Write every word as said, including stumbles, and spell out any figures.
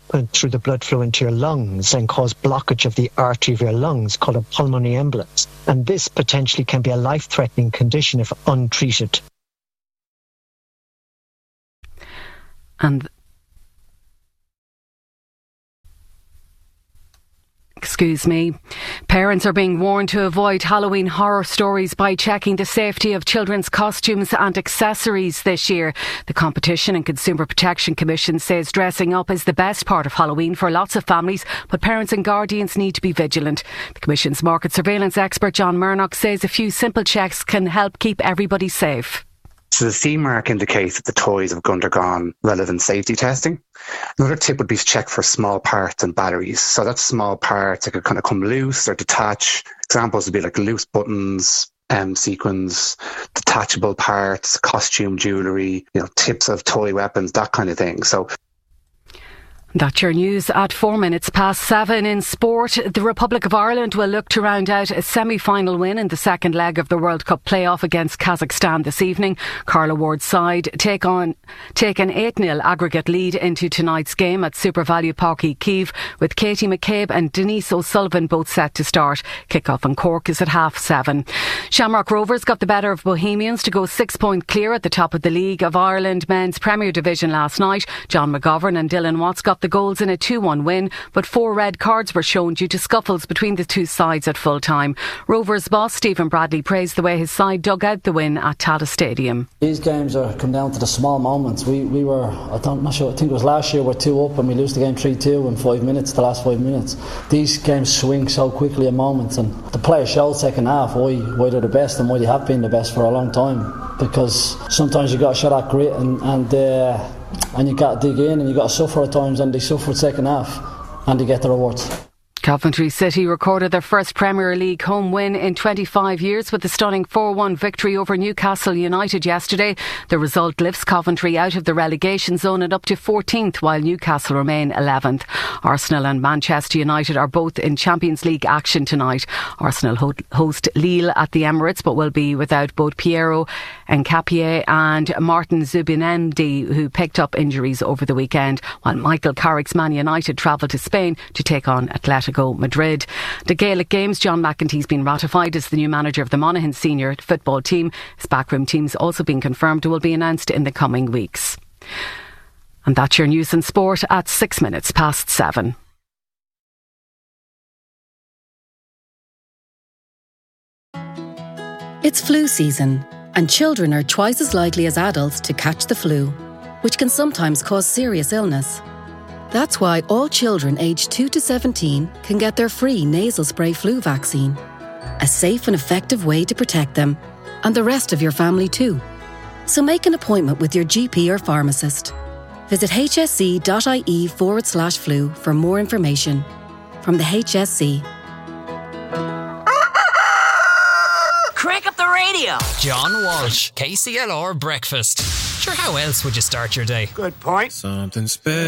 uh, through the blood flow into your lungs and cause blockage of the artery of your lungs called a pulmonary embolus. And this potentially can be a life-threatening condition if untreated. And Excuse me. Parents are being warned to avoid Halloween horror stories by checking the safety of children's costumes and accessories this year. The Competition and Consumer Protection Commission says dressing up is the best part of Halloween for lots of families, but parents and guardians need to be vigilant. The Commission's market surveillance expert John Murnock says a few simple checks can help keep everybody safe. So the C mark indicates that the toys have undergone relevant safety testing. Another tip would be to check for small parts and batteries. So that's small parts that could kind of come loose or detach. Examples would be like loose buttons, um, sequins, detachable parts, costume jewellery, you know, tips of toy weapons, that kind of thing. So that's your news at four minutes past seven. In sport, the Republic of Ireland will look to round out a semi-final win in the second leg of the World Cup playoff against Kazakhstan this evening. Carla Ward's side take on take an eight nil aggregate lead into tonight's game at Super Value Páirc Uí Chaoimh, with Katie McCabe and Denise O'Sullivan both set to start. Kick-off in Cork is at half seven. Shamrock Rovers got the better of Bohemians to go six point clear at the top of the League of Ireland Men's Premier Division last night. John McGovern and Dylan Watts got the goals in a two one win, but four red cards were shown due to scuffles between the two sides at full time. Rovers boss Stephen Bradley praised the way his side dug out the win at Tata Stadium. These games are come down to the small moments. We we were, I don't, I'm not sure, I think it was last year, we're two up and we lose the game three two in five minutes, the last five minutes. These games swing so quickly in moments, and the players showed second half why, why they're the best and why they have been the best for a long time, because sometimes you got to show that grit and, and uh, and you got to dig in and you got to suffer at times, and they suffered second half and they get the rewards. Coventry City recorded their first Premier League home win in twenty-five years with a stunning four one victory over Newcastle United yesterday. The result lifts Coventry out of the relegation zone and up to fourteenth, while Newcastle remain eleventh. Arsenal and Manchester United are both in Champions League action tonight. Arsenal ho- host Lille at the Emirates, but will be without both Piero Nketiah and Martin Zubimendi, who picked up injuries over the weekend, while Michael Carrick's Man United travel to Spain to take on Atletico Madrid. The Gaelic Games, John McEntee's been ratified as the new manager of the Monaghan senior football team. His backroom team's also been confirmed and will be announced in the coming weeks. And that's your news and sport at six minutes past seven. It's flu season, and children are twice as likely as adults to catch the flu, which can sometimes cause serious illness. That's why all children aged two to seventeen can get their free nasal spray flu vaccine. A safe and effective way to protect them, and the rest of your family too. So make an appointment with your G P or pharmacist. Visit hsc.ie forward slash flu for more information. From the H S C. Crank up the radio. John Walsh, K C L R Breakfast. Sure, how else would you start your day? Good point. Something special.